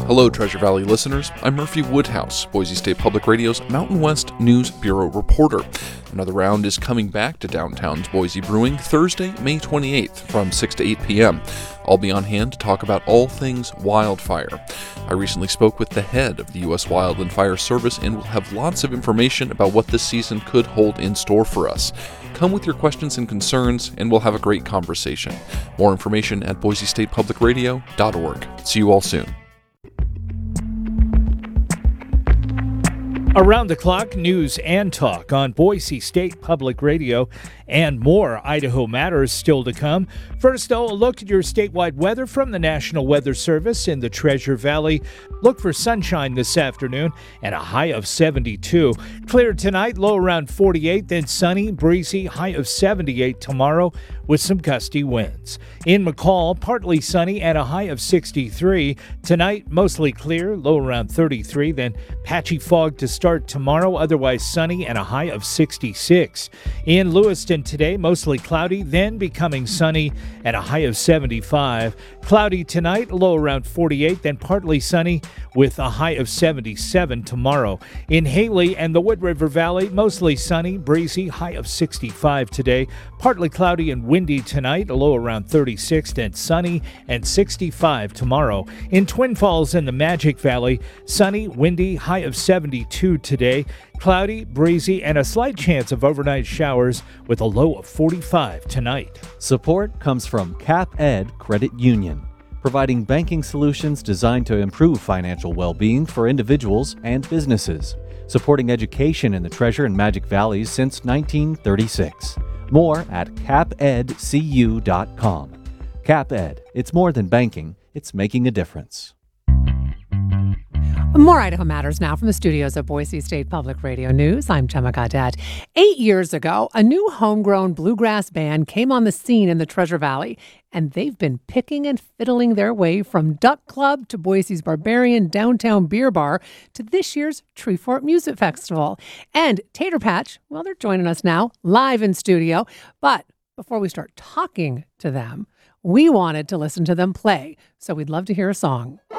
Hello, Treasure Valley listeners. I'm Murphy Woodhouse, Boise State Public Radio's Mountain West News Bureau reporter. Another round is coming back to downtown's Boise Brewing Thursday, May 28th from 6 to 8 p.m. I'll be on hand to talk about all things wildfire. I recently spoke with the head of the U.S. Wildland Fire Service and will have lots of information about what this season could hold in store for us. Come with your questions and concerns, and we'll have a great conversation. More information at boisestatepublicradio.org. See you all soon. Around the clock, news and talk on Boise State Public Radio, and more Idaho Matters still to come. First, though, a look at your statewide weather from the National Weather Service in the Treasure Valley. Look for sunshine this afternoon and a high of 72. Clear tonight, low around 48, then sunny, breezy, high of 78 tomorrow with some gusty winds. In McCall, partly sunny and a high of 63. Tonight, mostly clear, low around 33, then patchy fog to start tomorrow, otherwise sunny and a high of 66. In Lewiston today, mostly cloudy, then becoming sunny and a high of 75. Cloudy tonight, low around 48, then partly sunny with a high of 77 tomorrow. In Haley and the Wood River Valley, mostly sunny, breezy, high of 65 today. Partly cloudy and windy tonight, a low around 36, then sunny and 65 tomorrow. In Twin Falls and the Magic Valley, sunny, windy, high of 72 today. Cloudy, breezy, and a slight chance of overnight showers with a low of 45 tonight. Support comes from CapEd Credit Union, providing banking solutions designed to improve financial well-being for individuals and businesses, supporting education in the Treasure and Magic Valleys since 1936. More at capedcu.com. CapEd, it's more than banking, it's making a difference. More Idaho Matters now from the studios of Boise State Public Radio News. I'm Gemma Gaudette. 8 years ago, a new homegrown bluegrass band came on the scene in the Treasure Valley, and they've been picking and fiddling their way from Duck Club to Boise's Barbarian Downtown Beer Bar to this year's Treefort Music Festival. And Tater Patch, well, they're joining us now live in studio. But before we start talking to them, we wanted to listen to them play, so we'd love to hear a song.